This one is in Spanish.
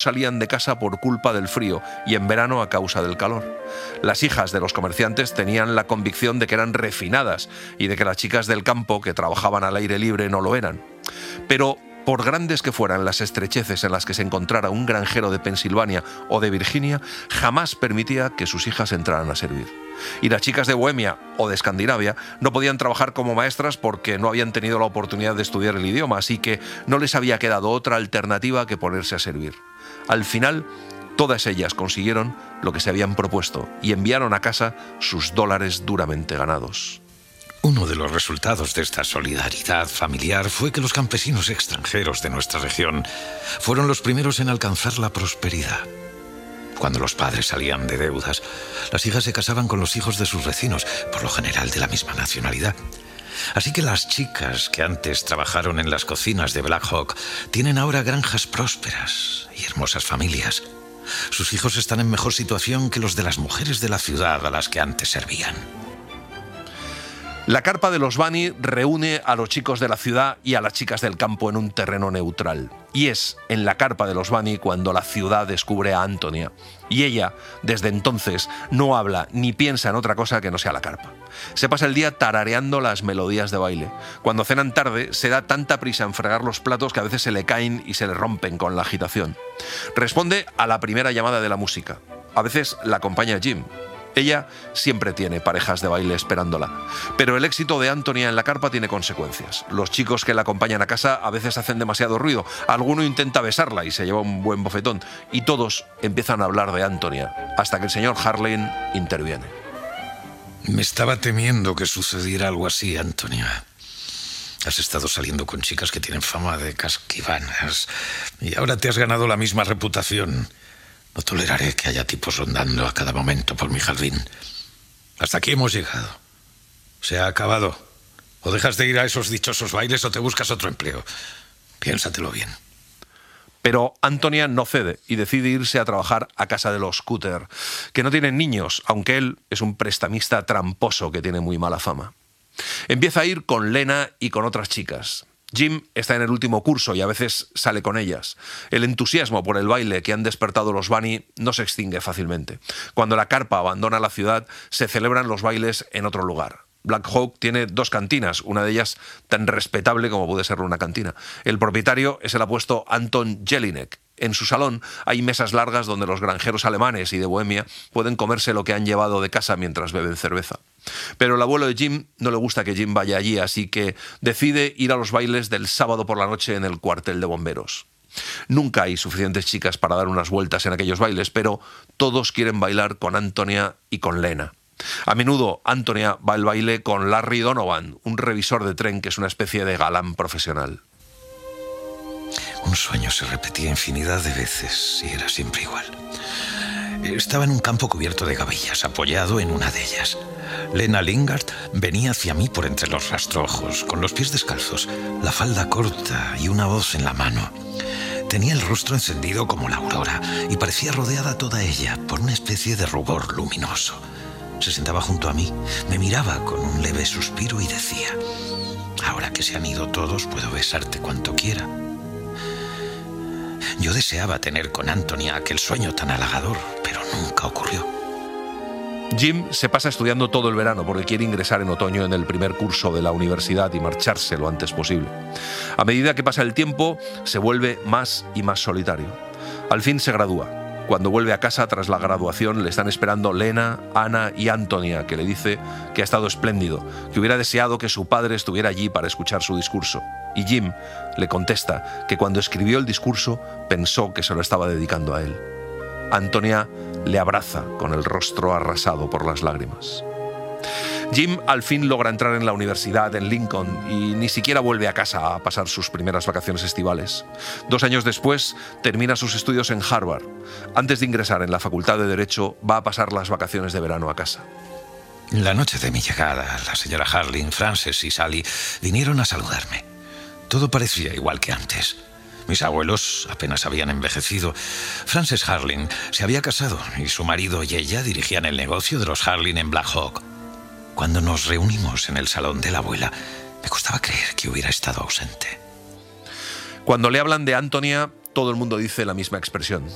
salían de casa por culpa del frío y en verano a causa del calor. Las hijas de los comerciantes tenían la convicción de que eran refinadas y de que las chicas del campo que trabajaban al aire libre no lo eran. Pero por grandes que fueran las estrecheces en las que se encontrara un granjero de Pensilvania o de Virginia, jamás permitía que sus hijas entraran a servir. Y las chicas de Bohemia o de Escandinavia no podían trabajar como maestras porque no habían tenido la oportunidad de estudiar el idioma, así que no les había quedado otra alternativa que ponerse a servir. Al final, todas ellas consiguieron lo que se habían propuesto y enviaron a casa sus dólares duramente ganados. Uno de los resultados de esta solidaridad familiar fue que los campesinos extranjeros de nuestra región fueron los primeros en alcanzar la prosperidad. Cuando los padres salían de deudas, las hijas se casaban con los hijos de sus vecinos, por lo general de la misma nacionalidad. Así que las chicas que antes trabajaron en las cocinas de Black Hawk tienen ahora granjas prósperas y hermosas familias. Sus hijos están en mejor situación que los de las mujeres de la ciudad a las que antes servían. La carpa de los Bunny reúne a los chicos de la ciudad y a las chicas del campo en un terreno neutral. Y es en la carpa de los Bunny cuando la ciudad descubre a Antonia. Y ella, desde entonces, no habla ni piensa en otra cosa que no sea la carpa. Se pasa el día tarareando las melodías de baile. Cuando cenan tarde, se da tanta prisa en fregar los platos que a veces se le caen y se le rompen con la agitación. Responde a la primera llamada de la música. A veces la acompaña Jim. Ella siempre tiene parejas de baile esperándola. Pero el éxito de Antonia en la carpa tiene consecuencias. Los chicos que la acompañan a casa a veces hacen demasiado ruido. Alguno intenta besarla y se lleva un buen bofetón. Y todos empiezan a hablar de Antonia, hasta que el señor Harling interviene. Me estaba temiendo que sucediera algo así, Antonia. Has estado saliendo con chicas que tienen fama de casquivanas y ahora te has ganado la misma reputación. No toleraré que haya tipos rondando a cada momento por mi jardín. Hasta aquí hemos llegado. Se ha acabado. O dejas de ir a esos dichosos bailes o te buscas otro empleo. Piénsatelo bien. Pero Antonia no cede y decide irse a trabajar a casa de los Cutter, que no tienen niños, aunque él es un prestamista tramposo que tiene muy mala fama. Empieza a ir con Lena y con otras chicas. Jim está en el último curso y a veces sale con ellas. El entusiasmo por el baile que han despertado los Bunny no se extingue fácilmente. Cuando la carpa abandona la ciudad, se celebran los bailes en otro lugar. Black Hawk tiene 2 cantinas, una de ellas tan respetable como puede ser una cantina. El propietario es el apuesto Anton Jelinek. En su salón hay mesas largas donde los granjeros alemanes y de Bohemia pueden comerse lo que han llevado de casa mientras beben cerveza. Pero el abuelo de Jim no le gusta que Jim vaya allí, así que decide ir a los bailes del sábado por la noche en el cuartel de bomberos. Nunca hay suficientes chicas para dar unas vueltas en aquellos bailes, pero todos quieren bailar con Antonia y con Lena. A menudo Antonia va al baile con Larry Donovan, un revisor de tren que es una especie de galán profesional. Un sueño se repetía infinidad de veces y era siempre igual. Estaba en un campo cubierto de gavillas, apoyado en una de ellas. Lena Lingard venía hacia mí por entre los rastrojos, con los pies descalzos, la falda corta y una hoz en la mano. Tenía el rostro encendido como la aurora y parecía rodeada toda ella por una especie de rubor luminoso. Se sentaba junto a mí, me miraba con un leve suspiro y decía: ahora que se han ido todos, puedo besarte cuanto quiera. Yo deseaba tener con Antonia aquel sueño tan halagador, pero nunca ocurrió. Jim se pasa estudiando todo el verano porque quiere ingresar en otoño en el primer curso de la universidad y marcharse lo antes posible. A medida que pasa el tiempo, se vuelve más y más solitario. Al fin se gradúa. Cuando vuelve a casa tras la graduación le están esperando Lena, Anna y Antonia, que le dice que ha estado espléndido, que hubiera deseado que su padre estuviera allí para escuchar su discurso. Y Jim le contesta que cuando escribió el discurso pensó que se lo estaba dedicando a él. Antonia le abraza con el rostro arrasado por las lágrimas. Jim al fin logra entrar en la universidad en Lincoln y ni siquiera vuelve a casa a pasar sus primeras vacaciones estivales. 2 años después termina sus estudios en Harvard. Antes de ingresar en la Facultad de Derecho va a pasar las vacaciones de verano a casa. La noche de mi llegada, la señora Harling, Frances y Sally vinieron a saludarme. Todo parecía igual que antes. Mis abuelos apenas habían envejecido. Frances Harling se había casado y su marido y ella dirigían el negocio de los Harling en Black Hawk. Cuando nos reunimos en el salón de la abuela, me costaba creer que hubiera estado ausente. Cuando le hablan de Antonia, todo el mundo dice la misma expresión.